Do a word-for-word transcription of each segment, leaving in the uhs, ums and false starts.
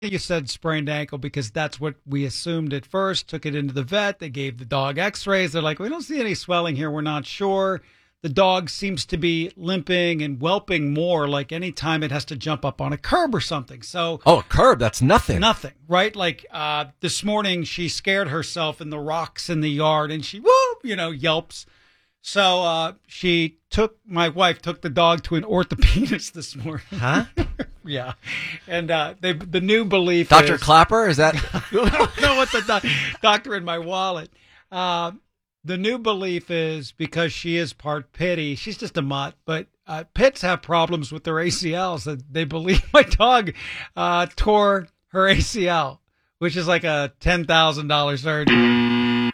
You said sprained ankle because that's what we assumed at first. Took it into the vet. They gave the dog x-rays. They're like, we don't see any swelling here. We're not sure. The dog seems to be limping and whelping more, like any time it has to jump up on a curb or something. So, oh, a curb, that's nothing. Nothing, right? Like uh, this morning, she scared herself in the rocks in the yard, and she, whoop, you know, yelps. So uh, she took, my wife took the dog to an orthopedist this morning. Huh? Yeah. And uh, they, the new belief Doctor is... Clapper, is that? I don't know what the do- doctor in my wallet. Uh, The new belief is because she is part pitty, she's just a mutt, but uh, pits have problems with their A C Ls. They believe my dog uh, tore her A C L, which is like a ten thousand dollars surgery.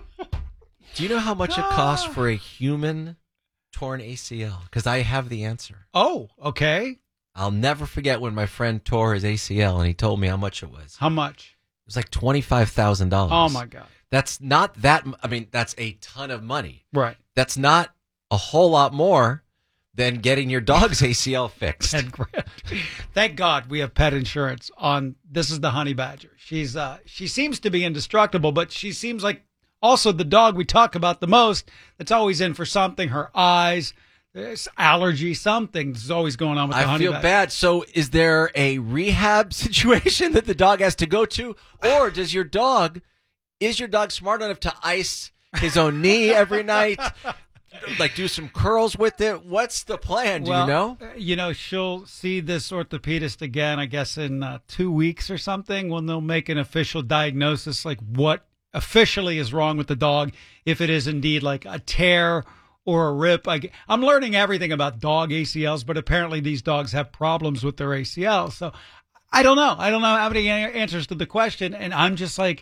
Do you know how much it costs for a human torn A C L? Because I have the answer. Oh, okay. I'll never forget when my friend tore his A C L and he told me how much it was. How much? It was like twenty-five thousand dollars. Oh, my God. That's not that, I mean, that's a ton of money. Right. That's not a whole lot more than getting your dog's A C L fixed. ten grand. Thank God we have pet insurance on, this is the honey badger. She's, uh, she seems to be indestructible, but she seems like also the dog we talk about the most that's always in for something, her eyes, allergy, something's always going on with the I honey feel badger. bad. So is there a rehab situation that the dog has to go to? Or does your dog... Is your dog smart enough to ice his own knee every night? Like do some curls with it? What's the plan? Do well, you know? You know, she'll see this orthopedist again, I guess, in uh, two weeks or something when they'll make an official diagnosis, like what officially is wrong with the dog, if it is indeed like a tear or a rip. I, I'm learning everything about dog A C Ls, but apparently these dogs have problems with their A C Ls. So I don't know. I don't know how many answers to the question. And I'm just like,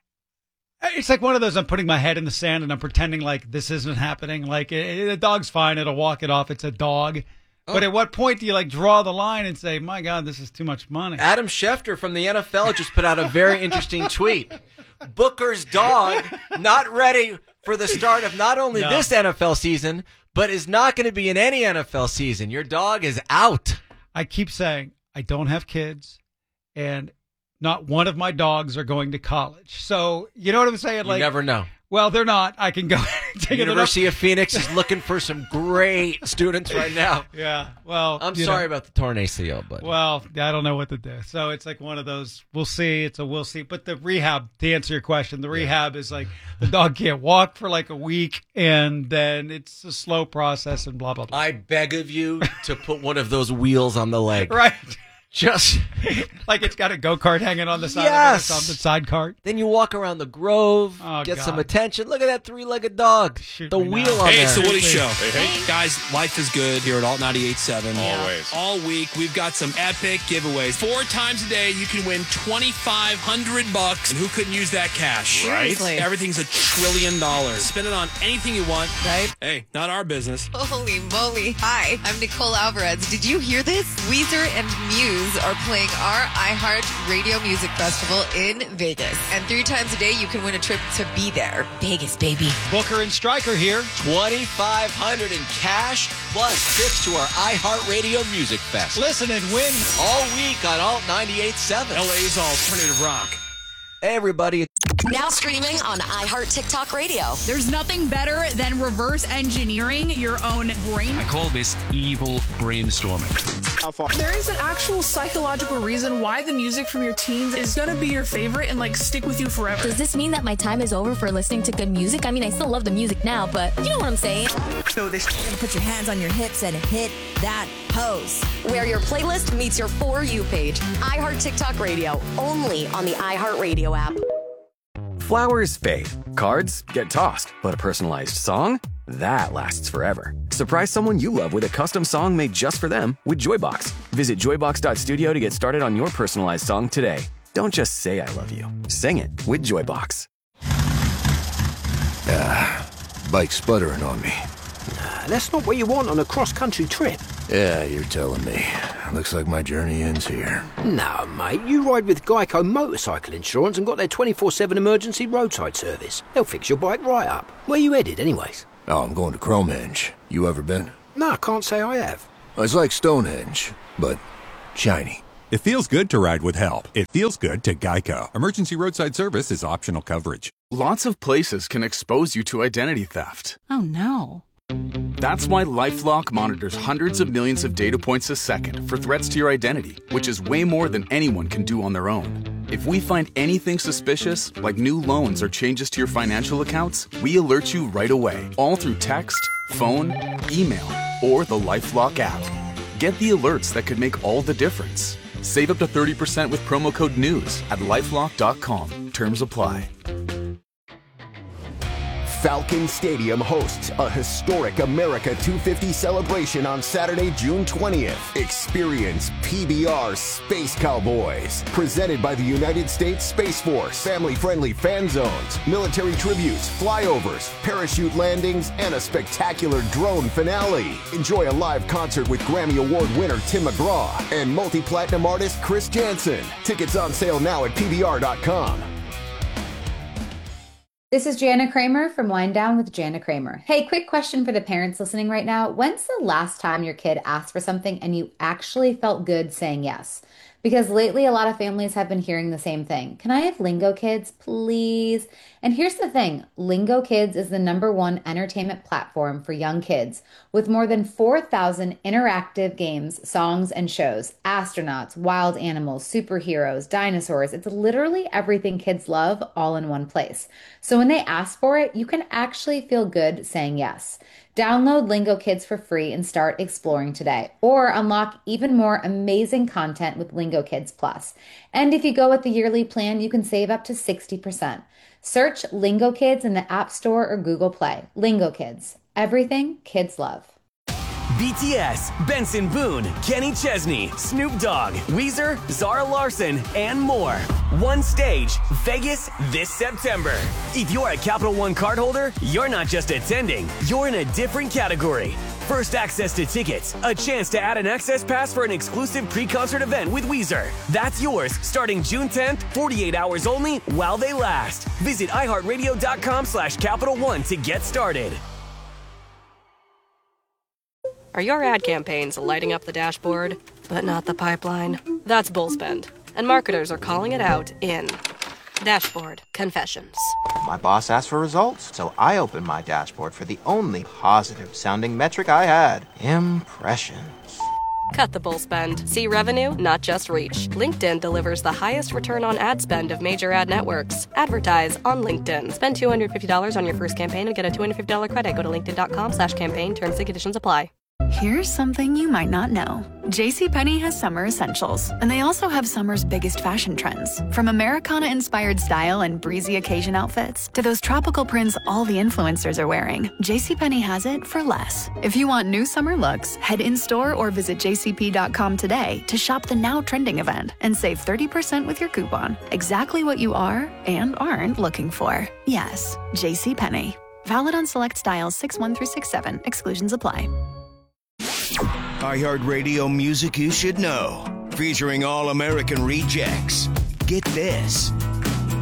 it's like one of those, I'm putting my head in the sand and I'm pretending like this isn't happening. Like, it, the dog's fine. It'll walk it off. It's a dog. Oh. But at what point do you, like, draw the line and say, my God, this is too much money? Adam Schefter from the N F L just put out a very interesting tweet. Booker's dog not ready for the start of not only no. this N F L season, but is not going to be in any N F L season. Your dog is out. I keep saying, I don't have kids, and not one of my dogs are going to college. So, you know what I'm saying? You like, never know. Well, they're not. I can go take University of Phoenix is looking for some great students right now. Yeah. Well, I'm sorry know. about the torn A C L, but well, I don't know what to do. So it's like one of those. We'll see. It's a we'll see. But the rehab, to answer your question, the rehab yeah. is like the dog can't walk for like a week, and then it's a slow process and blah blah blah. I beg of you to put one of those wheels on the leg. Right. Just like it's got a go-kart hanging on the side yes. of it or something, side cart. Then you walk around the Grove, oh, get God. some attention. Look at that three-legged dog. Shoot the wheel now. on hey, there. It's the Woody Show. Hey, hey. Guys, life is good here at Alt ninety-eight point seven. Always. All week, we've got some epic giveaways. Four times a day, you can win twenty-five hundred bucks. And who couldn't use that cash? Right? Everything's a trillion dollars. Spend it on anything you want. Right? Hey, not our business. Holy moly. Hi, I'm Nicole Alvarez. Did you hear this? Weezer and Muse are playing our iHeart Radio Music Festival in Vegas. And three times a day, you can win a trip to be there. Vegas, baby. Booker and Stryker here. twenty-five hundred in cash plus tips to our iHeartRadio Music Fest. Listen and win all week on Alt ninety-eight point seven. L A's alternative rock. Hey, everybody. Now streaming on iHeart TikTok Radio. There's nothing better than reverse engineering your own brain. I call this evil brainstorming. There is an actual psychological reason why the music from your teens is going to be your favorite and like stick with you forever. Does this mean that my time is over for listening to good music? I mean, I still love the music now, but you know what I'm saying. So this put your hands on your hips and hit that pose. Where your playlist meets your For You page. iHeart TikTok Radio, only on the iHeartRadio app. Flowers fade, cards get tossed, but a personalized song? That lasts forever. Surprise someone you love with a custom song made just for them with Joybox. Visit joybox dot studio to get started on your personalized song today. Don't just say I love you. Sing it with Joybox. Ah, bike's sputtering on me. Nah, that's not what you want on a cross-country trip. Yeah, you're telling me. Looks like my journey ends here. No, mate. You ride with Geico Motorcycle Insurance and got their twenty-four seven emergency roadside service. They'll fix your bike right up. Where you headed, anyways? Oh, I'm going to Cromehenge. You ever been? No, I can't say I have. It's like Stonehenge, but shiny. It feels good to ride with help. It feels good to Geico. Emergency roadside service is optional coverage. Lots of places can expose you to identity theft. Oh, no. That's why LifeLock monitors hundreds of millions of data points a second for threats to your identity, which is way more than anyone can do on their own. If we find anything suspicious, like new loans or changes to your financial accounts, we alert you right away, all through text, phone, email, or the LifeLock app. Get the alerts that could make all the difference. Save up to thirty percent with promo code NEWS at lifelock dot com. Terms apply. Falcon Stadium hosts a historic America two fifty celebration on Saturday, June twentieth. Experience P B R Space Cowboys, presented by the United States Space Force. Family-friendly fan zones, military tributes, flyovers, parachute landings, and a spectacular drone finale. Enjoy a live concert with Grammy Award winner Tim McGraw and multi-platinum artist Chris Jansen. Tickets on sale now at P B R dot com. This is Jana Kramer from Wind Down with Jana Kramer. Hey, quick question for the parents listening right now. When's the last time your kid asked for something and you actually felt good saying yes? Because lately a lot of families have been hearing the same thing. Can I have Lingo Kids, please? And here's the thing. Lingo Kids is the number one entertainment platform for young kids with more than four thousand interactive games, songs, and shows. Astronauts, wild animals, superheroes, dinosaurs. It's literally everything kids love all in one place. So when they ask for it, you can actually feel good saying yes. Download Lingo Kids for free and start exploring today. Or unlock even more amazing content with Lingo Kids Plus. And if you go with the yearly plan, you can save up to sixty percent. Search Lingo Kids in the App Store or Google Play. Lingo Kids. Everything kids love. B T S, Benson Boone, Kenny Chesney, Snoop Dogg, Weezer, Zara Larson, and more. One stage, Vegas this September. If you're a Capital One cardholder, you're not just attending, you're in a different category. First access to tickets, a chance to add an access pass for an exclusive pre-concert event with Weezer. That's yours starting June tenth, forty-eight hours only while they last. Visit iHeartRadio.com slash Capital One to get started. Are your ad campaigns lighting up the dashboard, but not the pipeline? That's Bullspend, and marketers are calling it out in Dashboard Confessions. My boss asked for results, so I opened my dashboard for the only positive-sounding metric I had, impressions. Cut the bull spend. See revenue, not just reach. LinkedIn delivers the highest return on ad spend of major ad networks. Advertise on LinkedIn. Spend two hundred fifty dollars on your first campaign and get a two hundred fifty dollars credit. Go to linkedin.com slash campaign. Terms and conditions apply. Here's something you might not know. JCPenney has summer essentials, and they also have summer's biggest fashion trends. From Americana-inspired style and breezy occasion outfits to those tropical prints all the influencers are wearing, JCPenney has it for less. If you want new summer looks, head in-store or visit j c p dot com today to shop the now trending event and save thirty percent with your coupon. Exactly what you are and aren't looking for. Yes, JCPenney. Valid on select styles six one through six seven. Exclusions apply. iHeartRadio music you should know, featuring All American Rejects. Get this.